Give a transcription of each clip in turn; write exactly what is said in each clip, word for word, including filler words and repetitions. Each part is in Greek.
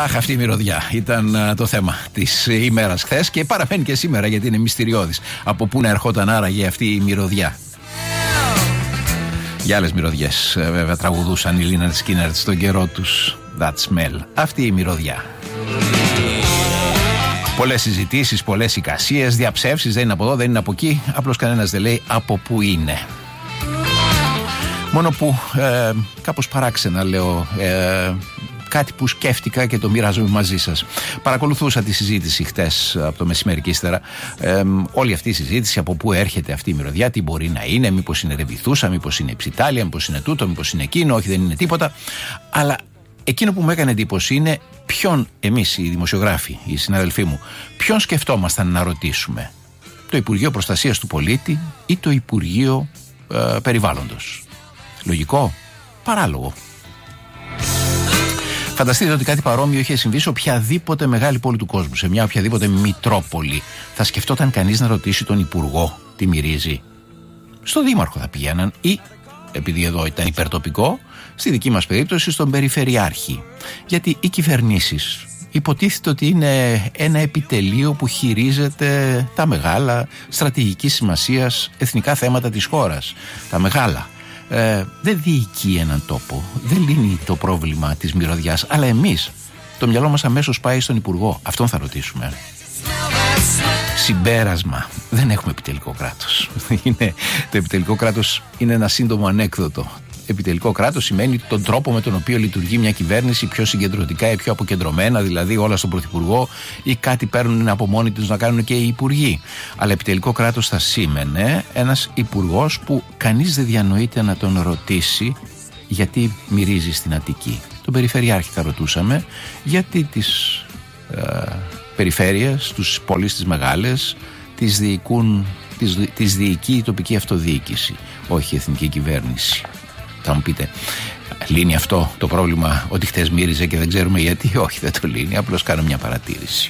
Αχ, αυτή η μυρωδιά ήταν uh, το θέμα της ημέρας χθες και παραμένει και σήμερα γιατί είναι μυστηριώδης. Από πού να ερχόταν άραγε αυτή η μυρωδιά? Για άλλες μυρωδιές βέβαια τραγουδούσαν οι Lynyrd Skynyrd στον καιρό τους. That smell. Αυτή η μυρωδιά. Πολλές συζητήσεις, πολλές εικασίες, διαψεύσεις, δεν είναι από εδώ, δεν είναι από εκεί. Απλώς κανένας δεν λέει από πού είναι. Μόνο που ε, κάπως παράξενα λέω ε, κάτι που σκέφτηκα και το μοιράζομαι μαζί σας. Παρακολουθούσα τη συζήτηση χτες από το μεσημέρι και ύστερα. Ε, όλη αυτή η συζήτηση, από πού έρχεται αυτή η μυρωδιά, τι μπορεί να είναι, μήπως είναι ρεβιθούσα, μήπως είναι υψιτάλια, μήπως είναι τούτο, μήπως είναι εκείνο, όχι δεν είναι τίποτα. Αλλά εκείνο που μου έκανε εντύπωση είναι ποιον εμείς οι δημοσιογράφοι, οι συναδελφοί μου, ποιον σκεφτόμασταν να ρωτήσουμε? Το Υπουργείο Προστασίας του Πολίτη ή το Υπουργείο ε, Περιβάλλοντος? Λογικό? Παράλογο. Φανταστείτε ότι κάτι παρόμοιο είχε συμβεί σε οποιαδήποτε μεγάλη πόλη του κόσμου, σε μια οποιαδήποτε μητρόπολη. Θα σκεφτόταν κανείς να ρωτήσει τον Υπουργό τι μυρίζει? Στο Δήμαρχο θα πηγαίναν ή, επειδή εδώ ήταν υπερτοπικό, στη δική μας περίπτωση στον Περιφερειάρχη. Γιατί οι κυβερνήσεις υποτίθεται ότι είναι ένα επιτελείο που χειρίζεται τα μεγάλα στρατηγικής σημασίας εθνικά θέματα της χώρας. Τα μεγάλα. Ε, δεν διοικεί έναν τόπο, δεν λύνει το πρόβλημα της μυρωδιάς, αλλά εμείς το μυαλό μας αμέσως πάει στον Υπουργό. Αυτόν θα ρωτήσουμε. Συμπέρασμα: δεν έχουμε επιτελικό κράτος. Είναι, το επιτελικό κράτος είναι ένα σύντομο ανέκδοτο. Επιτελικό κράτος σημαίνει τον τρόπο με τον οποίο λειτουργεί μια κυβέρνηση πιο συγκεντρωτικά ή πιο αποκεντρωμένα, δηλαδή όλα στον Πρωθυπουργό, ή κάτι παίρνουν από μόνοι τους να κάνουν και οι υπουργοί. Αλλά επιτελικό κράτος θα σήμαινε ένας υπουργός που κανείς δεν διανοείται να τον ρωτήσει γιατί μυρίζει στην Αττική. Τον Περιφερειάρχη θα ρωτούσαμε γιατί τις ε, περιφέρειες, τους πόλεις τις μεγάλες, τις διοικούν, τις, τις διοικεί η τοπική αυτοδιοίκηση, όχι η εθνική κυβέρνηση. Θα μου πείτε, λύνει αυτό το πρόβλημα ότι χτες μύριζε και δεν ξέρουμε γιατί? Όχι, δεν το λύνει, απλώς κάνω μια παρατήρηση.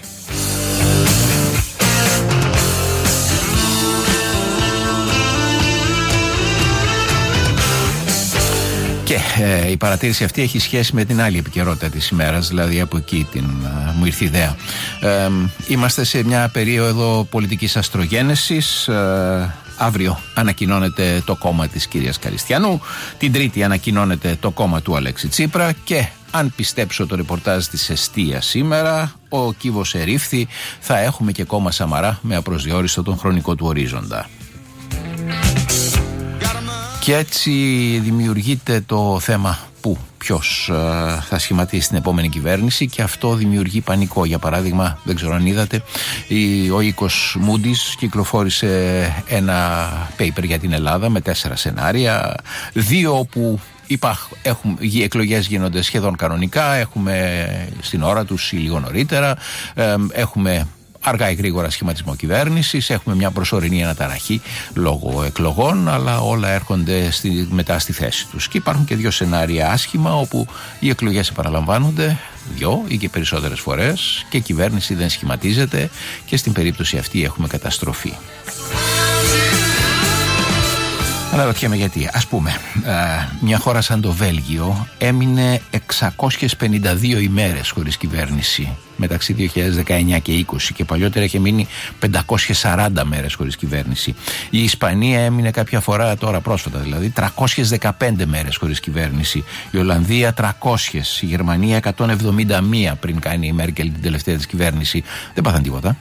Και ε, η παρατήρηση αυτή έχει σχέση με την άλλη επικαιρότητα της ημέρας, δηλαδή από εκεί την, α, μου ήρθε η ιδέα. Ε, είμαστε σε μια περίοδο πολιτικής αστρογένεσης. Ε, Αύριο ανακοινώνεται το κόμμα της κυρίας Καριστιανού, την Τρίτη ανακοινώνεται το κόμμα του Αλέξη Τσίπρα και αν πιστέψω το ρεπορτάζ της Εστία σήμερα, ο κύβος ερήφθη, θα έχουμε και κόμμα Σαμαρά με απροσδιόριστο τον χρονικό του ορίζοντα. Και έτσι δημιουργείται το θέμα πού, ποιος uh, θα σχηματίσει την επόμενη κυβέρνηση, και αυτό δημιουργεί πανικό. Για παράδειγμα, δεν ξέρω αν είδατε, η, ο οίκος Moody's κυκλοφόρησε ένα paper για την Ελλάδα με τέσσερα σενάρια, δύο όπου είπα, έχουμε, οι εκλογές γίνονται σχεδόν κανονικά, έχουμε στην ώρα τους ή λίγο νωρίτερα, ε, έχουμε αργά ή γρήγορα σχηματισμό κυβέρνησης, έχουμε μια προσωρινή αναταραχή λόγω εκλογών, αλλά όλα έρχονται στη, μετά στη θέση τους. Και υπάρχουν και δύο σενάρια άσχημα, όπου οι εκλογές επαναλαμβάνονται δυο ή και περισσότερες φορές και η κυβέρνηση δεν σχηματίζεται, και στην περίπτωση αυτή έχουμε καταστροφή. Αναρωτιέμαι γιατί. Ας πούμε, μια χώρα σαν το Βέλγιο έμεινε εξακόσιες πενήντα δύο ημέρες χωρίς κυβέρνηση μεταξύ δύο χιλιάδες δεκαεννιά και είκοσι, και παλιότερα είχε μείνει πεντακόσιες σαράντα μέρες χωρίς κυβέρνηση. Η Ισπανία έμεινε κάποια φορά τώρα πρόσφατα, δηλαδή τριακόσιες δεκαπέντε μέρες χωρίς κυβέρνηση. Η Ολλανδία τριακόσιες, η Γερμανία εκατόν εβδομήντα μία πριν κάνει η Μέρκελ την τελευταία της κυβέρνηση. Δεν πάθαν τίποτα.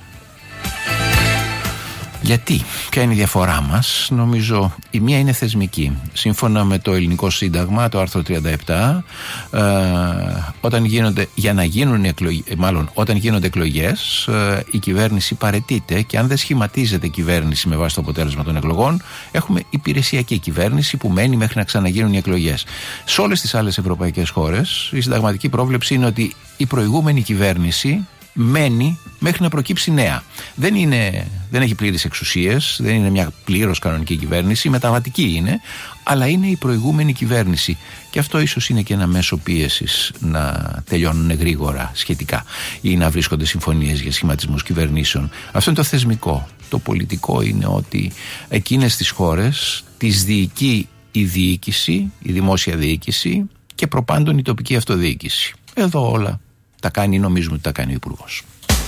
Γιατί, ποια είναι η διαφορά μας? Νομίζω η μία είναι θεσμική. Σύμφωνα με το ελληνικό σύνταγμα, το άρθρο τριάντα επτά, ε, όταν γίνονται, για να γίνουν εκλογές, μάλλον όταν γίνονται εκλογές, ε, η κυβέρνηση παραιτείται, και αν δεν σχηματίζεται κυβέρνηση με βάση το αποτέλεσμα των εκλογών, έχουμε υπηρεσιακή κυβέρνηση που μένει μέχρι να ξαναγίνουν οι εκλογές. Σε όλες τις άλλες ευρωπαϊκές χώρες η συνταγματική πρόβλεψη είναι ότι η προηγούμενη κυβέρνηση μένει μέχρι να προκύψει νέα. Δεν, είναι, δεν έχει πλήρες εξουσίες, δεν είναι μια πλήρως κανονική κυβέρνηση, μεταβατική είναι, αλλά είναι η προηγούμενη κυβέρνηση. Και αυτό ίσως είναι και ένα μέσο πίεσης να τελειώνουν γρήγορα σχετικά ή να βρίσκονται συμφωνίες για σχηματισμούς κυβερνήσεων. Αυτό είναι το θεσμικό. Το πολιτικό είναι ότι εκείνες τις χώρες τις διοικεί η διοίκηση, η δημόσια διοίκηση, και προπάντων η τοπική αυτοδιοίκηση. Εδώ όλα τα κάνει ή νομίζουμε ότι τα κάνει ο Υπουργός.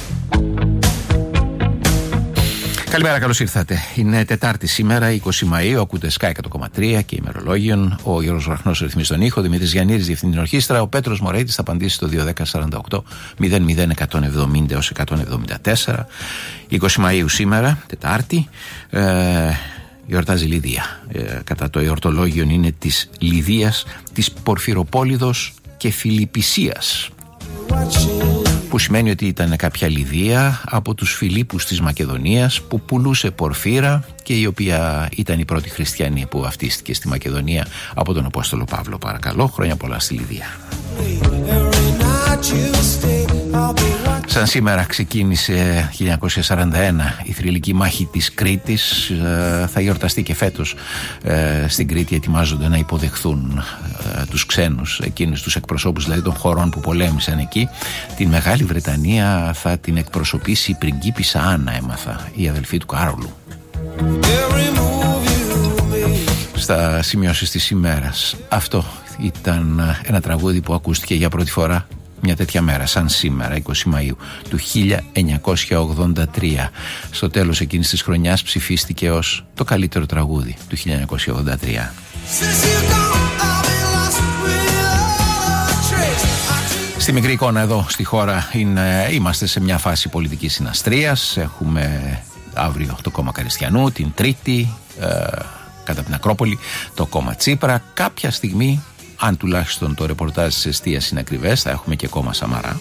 Καλημέρα, καλώς ήρθατε. Είναι Τετάρτη σήμερα, είκοσι Μαΐου. Ακούτε Sky εκατό κόμμα τρία και ημερολόγιον. Ο Γιώργος Βραχνός ρυθμίζει τον ήχο. Δημήτρης Γιαννίδης διευθύνει την ορχήστρα. Ο Πέτρος Μωρέιτης θα απαντήσει στο δύο δέκα σαράντα οκτώ μηδέν μηδέν εκατόν εβδομήντα έως εκατόν εβδομήντα τέσσερα. είκοσι Μαΐου σήμερα, Τετάρτη. Ε, γιορτάζει Λιδία. Ε, κατά το εορτολόγιον είναι της Λιδίας, της Πορφυροπόληδος και Φιλιππισίας. Που σημαίνει ότι ήταν κάποια Λιδία από τους Φιλίππους της Μακεδονίας που πουλούσε πορφύρα και η οποία ήταν η πρώτη χριστιανή που βαφτίστηκε στη Μακεδονία από τον Απόστολο Παύλο. Παρακαλώ, χρόνια πολλά στη Λιδία. Σαν σήμερα ξεκίνησε χίλια εννιακόσια σαράντα ένα η θρυλική μάχη της Κρήτης. ε, θα γιορταστεί και φέτος. ε, στην Κρήτη ετοιμάζονται να υποδεχθούν ε, τους ξένους, εκείνους τους εκπροσώπους δηλαδή των χωρών που πολέμησαν εκεί. Την Μεγάλη Βρετανία θα την εκπροσωπήσει η πριγκίπισσα Άννα, έμαθα, η αδελφή του Κάρολου. Στα σημειώσεις της ημέρας, αυτό ήταν ένα τραγούδι που ακούστηκε για πρώτη φορά μια τέτοια μέρα σαν σήμερα, είκοσι Μαΐου του χίλια εννιακόσια ογδόντα τρία. Στο τέλος εκείνης της χρονιάς ψηφίστηκε ως το καλύτερο τραγούδι του χίλια εννιακόσια ογδόντα τρία. Στη μικρή εικόνα εδώ στη χώρα είναι, είμαστε σε μια φάση πολιτικής συναστρίας. Έχουμε αύριο το κόμμα Καριστιανού, την Τρίτη ε, κατά την Ακρόπολη το κόμμα Τσίπρα. Κάποια στιγμή, αν τουλάχιστον το ρεπορτάζ της εστίας είναι ακριβές, θα έχουμε και κόμμα Σαμαρά.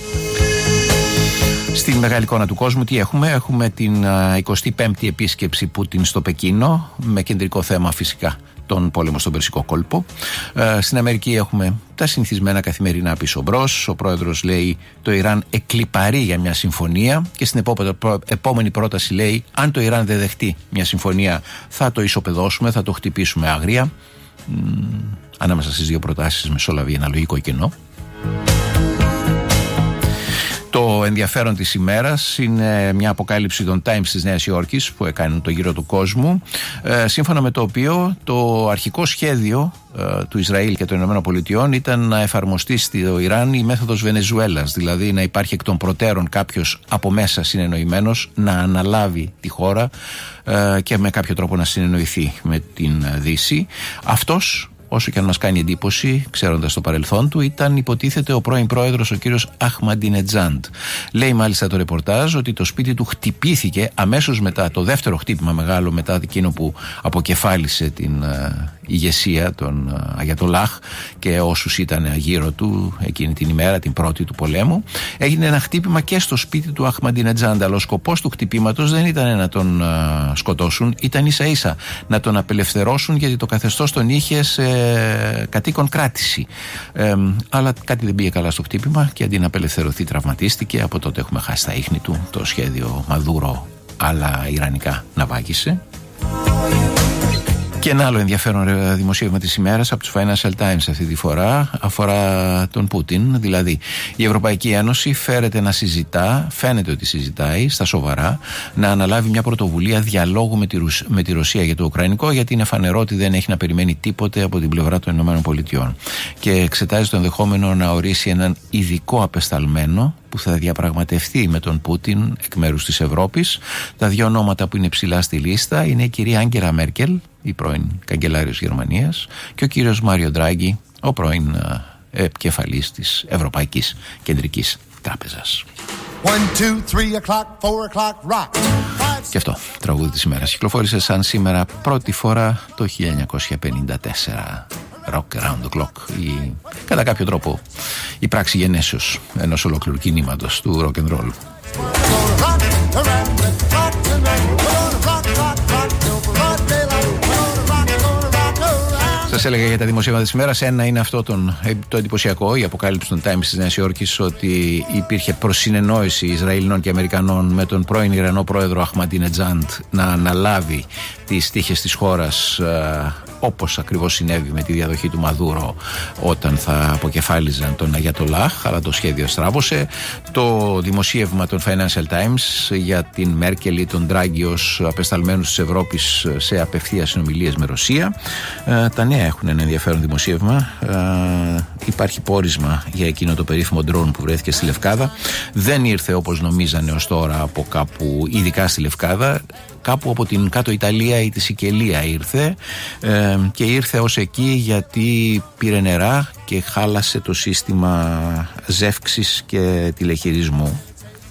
Στην μεγάλη εικόνα του κόσμου τι έχουμε? Έχουμε την εικοστή πέμπτη επίσκεψη Πούτιν στο Πεκίνο, με κεντρικό θέμα φυσικά τον πόλεμο στον Περσικό κόλπο. Ε, στην Αμερική έχουμε τα συνηθισμένα καθημερινά πίσω μπρος. Ο πρόεδρος λέει το Ιράν εκλιπαρεί για μια συμφωνία και στην επόμενη πρόταση λέει αν το Ιράν δεν δεχτεί μια συμφωνία θα το ισοπεδώσουμε, θα το χτυπήσουμε άγρια. Μ, ανάμεσα στις δύο προτάσεις μεσολαβεί ένα λογικό κενό. Το ενδιαφέρον της ημέρας είναι μια αποκάλυψη των Times της Νέας Υόρκης που έκανε το γύρο του κόσμου, ε, σύμφωνα με το οποίο το αρχικό σχέδιο ε, του Ισραήλ και των Ηνωμένων Πολιτειών ήταν να εφαρμοστεί στο Ιράν η μέθοδος Βενεζουέλας, δηλαδή να υπάρχει εκ των προτέρων κάποιος από μέσα συνεννοημένος να αναλάβει τη χώρα ε, και με κάποιο τρόπο να συνεννοηθεί με την Δύση. Αυτός, όσο και αν μας κάνει εντύπωση, ξέροντας το παρελθόν του, ήταν υποτίθεται ο πρώην πρόεδρος ο κύριος Αχμαντινετζάντ. Λέει μάλιστα το ρεπορτάζ ότι το σπίτι του χτυπήθηκε αμέσως μετά, το δεύτερο χτύπημα μεγάλο μετά εκείνο που αποκεφάλισε την uh, ηγεσία των uh, Αγιατολάχ και όσους ήταν γύρω του εκείνη την ημέρα, την πρώτη του πολέμου. Έγινε ένα χτύπημα και στο σπίτι του Αχμαντινετζάντ, αλλά ο σκοπός του χτυπήματος δεν ήταν να τον uh, σκοτώσουν, ήταν ίσα ίσα να τον απελευθερώσουν, γιατί το καθεστώς τον είχε σε κατοίκον κράτηση. Ε, αλλά κάτι δεν πήγε καλά στο χτύπημα και αντί να απελευθερωθεί τραυματίστηκε. Από τότε έχουμε χάσει τα ίχνη του. Το σχέδιο Μαδούρο αλλά ιρανικά να βάγισε. Και ένα άλλο ενδιαφέρον δημοσίευμα της ημέρας από τους Financial Times αυτή τη φορά αφορά τον Πούτιν. Δηλαδή η Ευρωπαϊκή Ένωση φέρεται να συζητά, φαίνεται ότι συζητάει στα σοβαρά, να αναλάβει μια πρωτοβουλία διαλόγου με τη, Ρουσ, με τη Ρωσία για το Ουκρανικό, γιατί είναι φανερό ότι δεν έχει να περιμένει τίποτε από την πλευρά των ΗΠΑ. Και εξετάζει το ενδεχόμενο να ορίσει έναν ειδικό απεσταλμένο που θα διαπραγματευτεί με τον Πούτιν εκ μέρους της Ευρώπης. Τα δύο ονόματα που είναι ψηλά στη λίστα είναι η κυρία Άγγελα Μέρκελ, η πρώην καγκελάριος Γερμανίας, και ο κύριος Μάριο Ντράγκη, ο πρώην επικεφαλής της Ευρωπαϊκής Κεντρικής Τράπεζας. One, two, three o'clock, four o'clock, rock. Και αυτό, τραγούδι της ημέρας, κυκλοφόρησε σαν σήμερα πρώτη φορά το χίλια εννιακόσια πενήντα τέσσερα. Rock around the clock, η, κατά κάποιο τρόπο η πράξη γενέσεως ενός ολόκληρου κινήματος του rock and roll. Σας έλεγα για τα δημοσίευματα της ημέρας. Ένα είναι αυτό τον, το εντυπωσιακό, η αποκάλυψη των Times της Νέας Υόρκης, ότι υπήρχε προσυνεννόηση Ισραηλινών και Αμερικανών με τον πρώην Ιρανό πρόεδρο Αχμαντινετζάντ να αναλάβει τις τύχες της χώρας όπως ακριβώς συνέβη με τη διαδοχή του Μαδούρο όταν θα αποκεφάλιζαν τον Αγιατολάχ, αλλά το σχέδιο στράβωσε. Το δημοσίευμα των Financial Times για την Μέρκελ ή τον Ντράγκη ως απεσταλμένους της Ευρώπης σε απευθείας συνομιλίες με Ρωσία. Ε, τα νέα έχουν ένα ενδιαφέρον δημοσίευμα. Ε, υπάρχει πόρισμα για εκείνο το περίφημο ντρόν που βρέθηκε στη Λευκάδα. Δεν ήρθε όπως νομίζανε ως τώρα από κάπου, ειδικά στη Λευκάδα. Κάπου από την κάτω Ιταλία ή τη Σικελία ήρθε, ε, και ήρθε ως εκεί γιατί πήρε νερά και χάλασε το σύστημα ζεύξης και τηλεχειρισμού.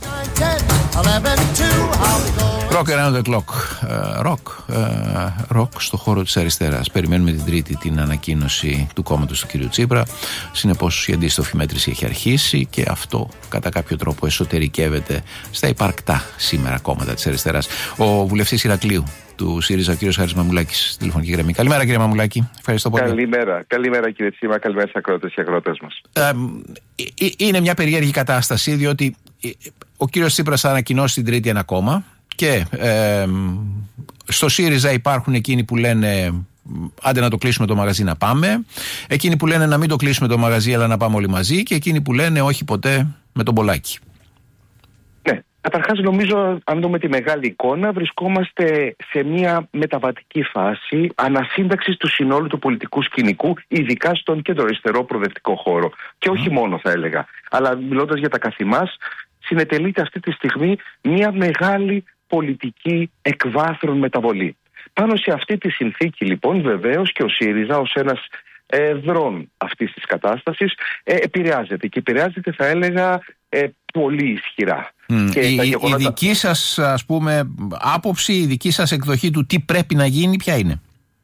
Rock around the clock. Rock, rock στο χώρο της αριστεράς. Περιμένουμε την Τρίτη την ανακοίνωση του κόμματος του κ. Τσίπρα. Συνεπώς η αντίστοφη μέτρηση έχει αρχίσει και αυτό κατά κάποιο τρόπο εσωτερικεύεται στα υπαρκτά σήμερα κόμματα της αριστεράς. Ο βουλευτής Ηρακλείου του ΣΥΡΙΖΑ, ο κ. Χάρης Μαμουλάκης, τηλεφωνική γραμμή. Καλημέρα, κύριε Μαμουλάκη. Ευχαριστώ πολύ. Καλημέρα, καλημέρα κύριε Τσίμα, καλημέρα στους ακροατές και ακροατές μας. Ε, είναι μια περίεργη κατάσταση, διότι ο κύριος Τσίπρας θα ανακοινώσει την Τρίτη ένα κόμμα και ε, στο ΣΥΡΙΖΑ υπάρχουν εκείνοι που λένε άντε να το κλείσουμε το μαγαζί να πάμε, εκείνοι που λένε να μην το κλείσουμε το μαγαζί αλλά να πάμε όλοι μαζί και εκείνοι που λένε όχι ποτέ με τον Πολάκη. Ναι, καταρχάς νομίζω αν δούμε τη μεγάλη εικόνα βρισκόμαστε σε μια μεταβατική φάση ανασύνταξης του συνόλου του πολιτικού σκηνικού, ειδικά στον κεντροαριστερό προοδευτικό χώρο και όχι mm. μόνο θα έλεγα, αλλά μιλώντας για τα καθημάς, συνετελείται αυτή τη στιγμή μια μεγάλη πολιτική εκβάθρον μεταβολή. Πάνω σε αυτή τη συνθήκη λοιπόν βεβαίως και ο ΣΥΡΙΖΑ ως ένας ε, δρόν αυτής της κατάστασης ε, επηρεάζεται και επηρεάζεται θα έλεγα ε, πολύ ισχυρά. Mm. Και η, γεγονότα... η δική σας ας πούμε άποψη, η δική σας εκδοχή του τι πρέπει να γίνει ποια είναι?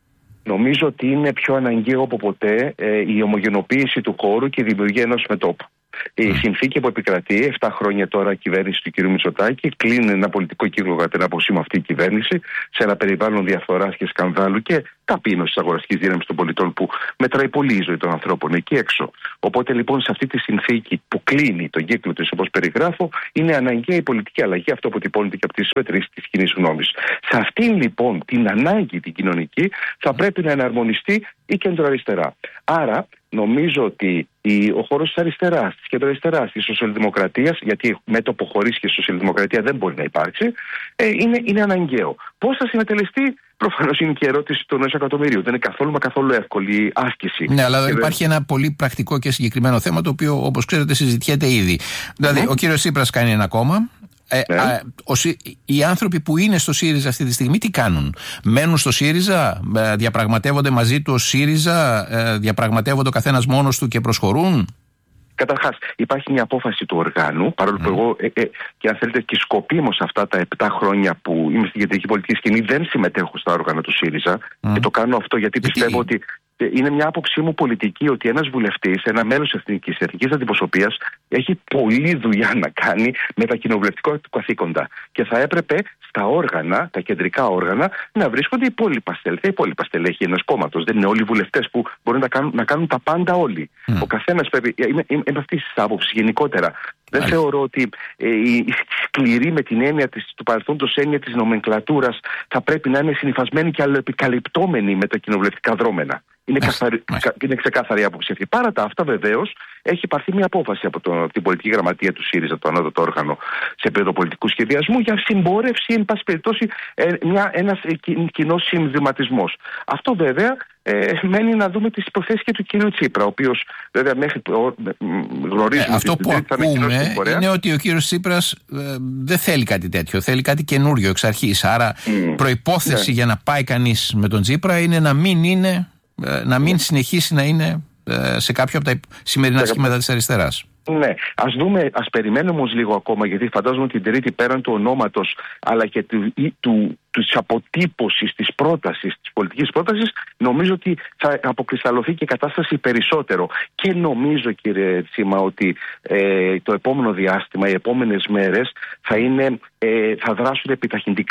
Νομίζω ότι είναι πιο αναγκαίο από ποτέ ε, η ομογενοποίηση του χώρου και η δημιουργία ενός μετώπου. Η mm. συνθήκη που επικρατεί εφτά χρόνια τώρα η κυβέρνηση του κ. Μητσοτάκη κλείνει ένα πολιτικό κύκλο κατά την άποψή μου αυτή η κυβέρνηση σε ένα περιβάλλον διαφθοράς και σκανδάλου και ταπείνωσης της αγοραστικής δύναμης των πολιτών που μετράει πολύ η ζωή των ανθρώπων εκεί έξω. Οπότε λοιπόν σε αυτή τη συνθήκη που κλείνει τον κύκλο της όπως περιγράφω είναι αναγκαία η πολιτική αλλαγή, αυτό αποτυπώνεται και από τις μετρήσεις της κοινής γνώμης. Σε αυτήν λοιπόν την ανάγκη την κοινωνική θα πρέπει να εναρμονιστεί η κεντροαριστερά. Άρα νομίζω ότι η, ο χώρος της αριστεράς, της κεντροαριστεράς, της σοσιαλδημοκρατίας, γιατί μέτωπο χωρίς και σοσιαλδημοκρατία δεν μπορεί να υπάρξει, ε, είναι, είναι αναγκαίο. Πώς θα συνετελεστεί, προφανώς είναι και η ερώτηση του ενός εκατομμυρίου. Δεν είναι καθόλου μα καθόλου εύκολη άσκηση. Ναι, αλλά και υπάρχει δεν... ένα πολύ πρακτικό και συγκεκριμένο θέμα, το οποίο όπως ξέρετε συζητιέται ήδη. Δηλαδή, mm. ο κύριος Τσίπρας κάνει ένα κόμμα. Ε, ναι. α, ο, οι άνθρωποι που είναι στο ΣΥΡΙΖΑ αυτή τη στιγμή τι κάνουν? Μένουν στο ΣΥΡΙΖΑ, διαπραγματεύονται μαζί του ο ΣΥΡΙΖΑ, διαπραγματεύονται ο καθένας μόνος του και προσχωρούν? Καταρχάς, υπάρχει μια απόφαση του οργάνου, παρόλο που mm. εγώ ε, ε, και αν θέλετε και σκοπίμως αυτά τα επτά χρόνια που είμαι στην κεντρική πολιτική σκηνή δεν συμμετέχω στα όργανα του ΣΥΡΙΖΑ mm. και το κάνω αυτό γιατί Γιατί? πιστεύω ότι είναι μια άποψή μου πολιτική ότι ένας βουλευτής, ένα μέλος της εθνικής, εθνικής αντιπροσωπείας έχει πολλή δουλειά να κάνει με τα κοινοβουλευτικά του καθήκοντα και θα έπρεπε στα όργανα, τα κεντρικά όργανα, να βρίσκονται οι υπόλοιπα στελέχη, τα υπόλοιπα στελέχη ενός κόμματος. Δεν είναι όλοι οι βουλευτές που μπορούν να κάνουν, να κάνουν τα πάντα όλοι. Mm. Ο καθένας πρέπει. Είμαι, είμαι, είμαι αυτή τη άποψη γενικότερα. Δεν Άλυ. θεωρώ ότι ε, η σκληρή με την έννοια της, του παρελθόντος έννοια της νομενκλατούρας θα πρέπει να είναι συνυφασμένη και αλληλοεπικαλυπτόμενη με τα κοινοβουλευτικά δρόμενα. Είναι, καθαρι... είναι ξεκάθαρη η άποψη αυτή. Παρά τα αυτά, βεβαίως, έχει πάρθει μια απόφαση από, το, από την πολιτική γραμματεία του ΣΥΡΙΖΑ, το ανώτατο όργανο, σε επίπεδο πολιτικού σχεδιασμού, για συμπόρευση, εν πάση περιπτώσει, ε, ένας κοινός συμβιματισμός. Αυτό βέβαια ε, μένει να δούμε τις υποθέσεις και του κυρίου Τσίπρα, ο οποίος βέβαια μέχρι γνωρίζουμε. Ε, αυτό που ακούμε είναι ότι ο κύριος Τσίπρας ε, δεν θέλει κάτι τέτοιο, θέλει κάτι καινούριο εξ αρχής. Άρα, mm. προϋπόθεση ναι. για να πάει κανείς με τον Τσίπρα είναι να μην είναι. να μην συνεχίσει να είναι σε κάποιο από τα σημερινά σχήματα της αριστεράς. Ναι, ας δούμε, ας περιμένουμε όμως λίγο ακόμα, γιατί φαντάζομαι ότι την Τρίτη πέραν του ονόματος αλλά και του, του, της αποτύπωσης της πρότασης, της πολιτικής πρότασης, νομίζω ότι θα αποκρισταλωθεί και η κατάσταση περισσότερο. Και νομίζω, κύριε Τσίμα, ότι ε, το επόμενο διάστημα, οι επόμενες μέρες θα, είναι, ε, θα δράσουν επιταχυντικά.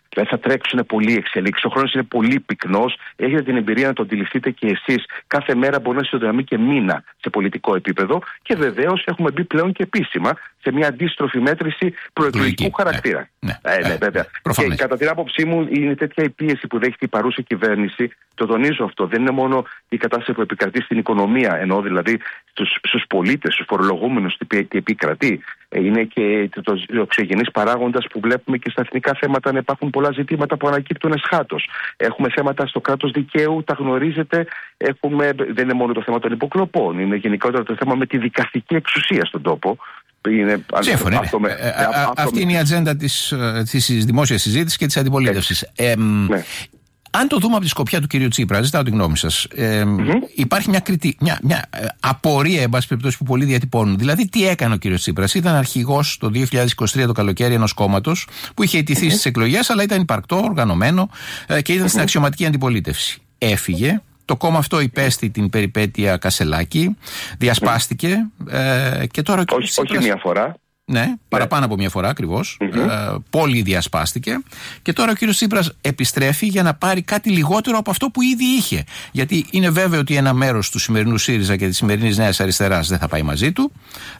Δηλαδή θα τρέξουν πολλοί εξελίξεις. Ο χρόνος είναι πολύ πυκνός. Έχετε την εμπειρία να το αντιληφθείτε και εσείς. Κάθε μέρα μπορεί να ισοδυναμεί και μήνα σε πολιτικό επίπεδο. Και βεβαίως έχουμε μπει πλέον και επίσημα σε μια αντίστροφη μέτρηση προεκλογικού χαρακτήρα. Ναι, ε, ναι, βέβαια. Ε, και κατά την άποψή μου, είναι τέτοια η πίεση που δέχεται η παρούσα κυβέρνηση. Το τονίζω αυτό. Δεν είναι μόνο η κατάσταση που επικρατεί στην οικονομία, ενώ δηλαδή στους πολίτες, στους φορολογούμενους τι επικρατεί. Είναι και το εξωγενής παράγοντας που βλέπουμε και στα εθνικά θέματα να υπάρχουν πολλά ζητήματα που ανακύπτουν εσχάτως. Έχουμε θέματα στο κράτος δικαίου, τα γνωρίζετε. Έχουμε, δεν είναι μόνο το θέμα των υποκλοπών, είναι γενικότερα το θέμα με τη δικαστική εξουσία στον τόπο. Σύμφωνοι. Ναι. Ε, αυτή με... είναι η ατζέντα της, της δημόσιας συζήτησης και της αντιπολίτευσης. Ε, ναι. Αν το δούμε από τη σκοπιά του κυρίου Τσίπρα, ζητάω τη γνώμη σας, ε, mm-hmm. υπάρχει μια, κριτή, μια, μια απορία, εν πάση περιπτώσει, που πολλοί διατυπώνουν. Δηλαδή, τι έκανε ο κύριος Τσίπρας? Ήταν αρχηγός το δύο χιλιάδες είκοσι τρία το καλοκαίρι ενός κόμματος που είχε ιτηθεί mm-hmm. στις εκλογές, αλλά ήταν υπαρκτό, οργανωμένο ε, και ήταν mm-hmm. στην αξιωματική αντιπολίτευση. Έφυγε. Το κόμμα αυτό υπέστη την περιπέτεια Κασελάκη, διασπάστηκε ε, και τώρα... Όχι, Τσίπρας, όχι μία φορά. Ναι, παραπάνω από μία φορά ακριβώς. Mm-hmm. Ε, πολύ διασπάστηκε. Και τώρα ο κύριος Τσίπρας επιστρέφει για να πάρει κάτι λιγότερο από αυτό που ήδη είχε. Γιατί είναι βέβαιο ότι ένα μέρος του σημερινού ΣΥΡΙΖΑ και της σημερινής Νέας Αριστεράς δεν θα πάει μαζί του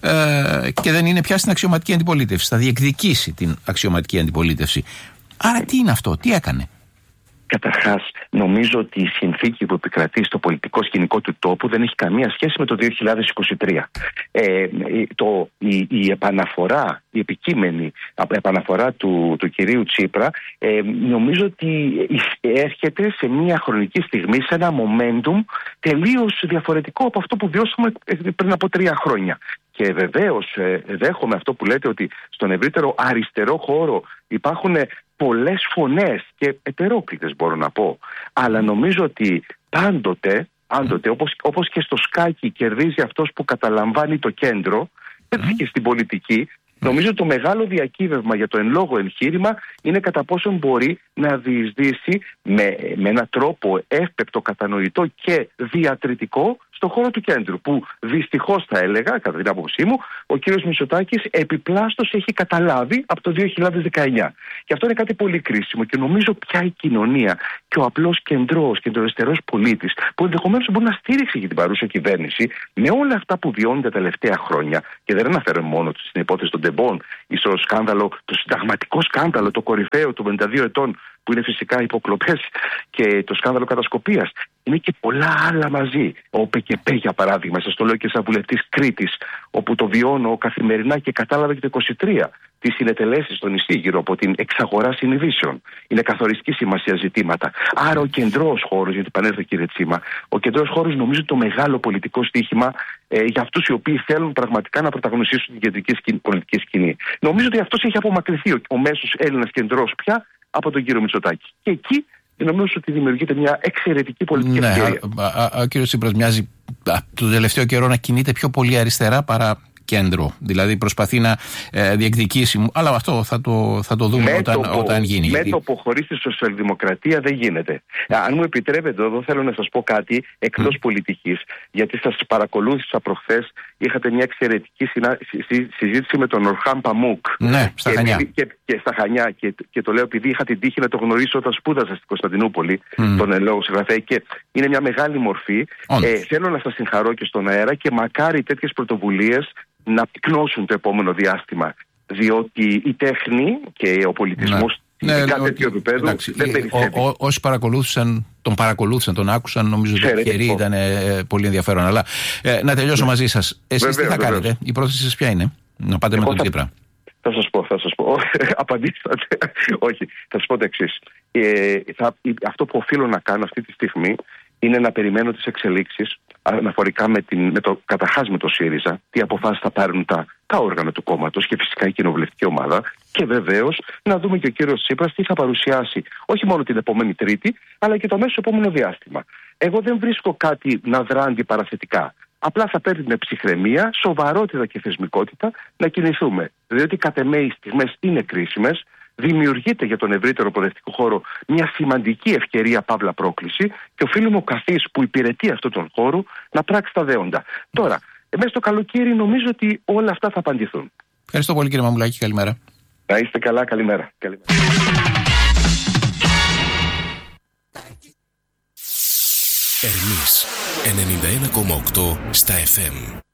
ε, και δεν είναι πια στην αξιωματική αντιπολίτευση. Θα διεκδικήσει την αξιωματική αντιπολίτευση. Άρα τι είναι αυτό, τι έκανε? Καταρχάς, νομίζω ότι η συνθήκη που επικρατεί στο πολιτικό σκηνικό του τόπου δεν έχει καμία σχέση με το δύο χιλιάδες είκοσι τρία. Ε, το, η, η επαναφορά, η επικείμενη επαναφορά του, του κυρίου Τσίπρα, ε, νομίζω ότι έρχεται σε μια χρονική στιγμή, σε ένα momentum τελείως διαφορετικό από αυτό που βιώσαμε πριν από τρία χρόνια. Και βεβαίως ε, δέχομαι αυτό που λέτε, ότι στον ευρύτερο αριστερό χώρο υπάρχουν πολλές φωνές και ετερόκλητες, μπορώ να πω. Αλλά νομίζω ότι πάντοτε, πάντοτε όπως, όπως και στο σκάκι κερδίζει αυτός που καταλαμβάνει το κέντρο, έτσι και στην πολιτική. Νομίζω το μεγάλο διακύβευμα για το εν λόγω εγχείρημα είναι κατά πόσον μπορεί να διεισδύσει με, με έναν τρόπο εύπεπτο, κατανοητό και διατριτικό στο χώρο του κέντρου, που δυστυχώς θα έλεγα, κατά την άποψή μου, ο κύριος Μητσοτάκης επιπλάστος έχει καταλάβει από το δύο χιλιάδες δεκαεννιά. Και αυτό είναι κάτι πολύ κρίσιμο και νομίζω πια η κοινωνία και ο απλός κεντρός, κεντροαριστερός πολίτης, που ενδεχομένως μπορεί να στήριξει και την παρούσα κυβέρνηση με όλα αυτά που βιώνει τα τελευταία χρόνια. Και δεν αναφέρω μόνο στην υπόθεση των τεμπών ή στο σκάνδαλο, το συνταγματικό σκάνδαλο, το κορυφαίο των πενήντα δύο ετών, που είναι φυσικά υποκλοπές, και το σκάνδαλο κατασκοπίας. Είναι και πολλά άλλα μαζί. Ο ΠΚΠ, για παράδειγμα, σας το λέω και σαν βουλευτής Κρήτης, όπου το βιώνω καθημερινά και κατάλαβα και το είκοσι τρία τις συνετελέσεις στο νησί γύρω από την εξαγορά συνειδήσεων. Είναι καθοριστική σημασία ζητήματα. Άρα ο κεντρός χώρος, γιατί πανέλθω κύριε Τσίμα, ο κεντρός χώρος νομίζω το μεγάλο πολιτικό στοίχημα ε, για αυτούς οι οποίοι θέλουν πραγματικά να πρωταγωνιστήσουν την κεντρική σκηνή, πολιτική σκηνή. Νομίζω ότι αυτός έχει απομακρυνθεί ο, ο μέσος Έλληνας κεντρός πια από τον κύριο Μητσοτάκη. Και εκεί νομίζω ότι δημιουργείται μια εξαιρετική πολιτική ναι, ευκαιρία. Ο κύριος Τσίπρας μοιάζει το τελευταίο καιρό να κινείται πιο πολύ αριστερά παρά κέντρο. Δηλαδή προσπαθεί να ε, διεκδικήσει, αλλά αυτό θα το, θα το δούμε μέτωπο, όταν, όταν γίνει. Μέτωπο χωρίς τη σοσιαλδημοκρατία δεν γίνεται. Αν μου επιτρέπετε, εδώ θέλω να σας πω κάτι εκτός mm. πολιτικής, γιατί σας παρακολούθησα προχθές. Είχατε μια εξαιρετική συνα... συζήτηση με τον Ορχάν Παμούκ. Ναι, στα και, Χανιά. Και, και στα Χανιά. Και, και το λέω επειδή είχα την τύχη να το γνωρίσω όταν σπούδασα στην Κωνσταντινούπολη, mm. τον εν λόγω συγγραφέα. Και είναι μια μεγάλη μορφή. Ε, θέλω να σας συγχαρώ και στον αέρα και μακάρι τέτοιες πρωτοβουλίες να πυκνώσουν το επόμενο διάστημα. Διότι η τέχνη και ο πολιτισμός ναι, ειδικά ναι, τέτοιο επίπεδο δεν περισσεύει. Όσοι παρακολούθησαν, τον παρακολούθησαν, τον άκουσαν, νομίζω ότι η ευκαιρία ήταν ε, πολύ ενδιαφέρον. Αλλά ε, να τελειώσω ναι. μαζί σας. Εσείς βεβαίως, τι θα βεβαίως. κάνετε, η πρόθεση σας ποια είναι? Να πάτε Εγώ με τον θα... Τσίπρα? Θα σας πω, θα σας πω. Απαντήσατε. Όχι, θα σας πω το εξής. Ε, θα, αυτό που οφείλω να κάνω αυτή τη στιγμή είναι να περιμένω τις εξελίξεις αναφορικά με, την, με το καταρχάς με το ΣΥΡΙΖΑ, τι αποφάσεις θα πάρουν τα, τα όργανα του κόμματος και φυσικά η κοινοβουλευτική ομάδα, και βεβαίως να δούμε και ο κύριος Τσίπρας τι θα παρουσιάσει όχι μόνο την επόμενη Τρίτη, αλλά και το αμέσως επόμενο διάστημα. Εγώ δεν βρίσκω κάτι να δρά αντιπαραθετικά. Απλά θα παίρνει με ψυχραιμία, σοβαρότητα και θεσμικότητα να κινηθούμε. Διότι κατ' εμέ οι στιγμές είναι κρίσιμες. Δημιουργείται για τον ευρύτερο προοδευτικό χώρο μια σημαντική ευκαιρία, παύλα πρόκληση, και οφείλουμε ο καθής που υπηρετεί αυτόν τον χώρο να πράξει τα δέοντα. Τώρα, μέσα στο καλοκαίρι νομίζω ότι όλα αυτά θα απαντηθούν. Ευχαριστώ πολύ κύριε Μαμουλάκη, καλημέρα. Να είστε καλά, καλημέρα. καλημέρα. Ερμής ενενήντα ένα κόμμα οκτώ στα εφ εμ.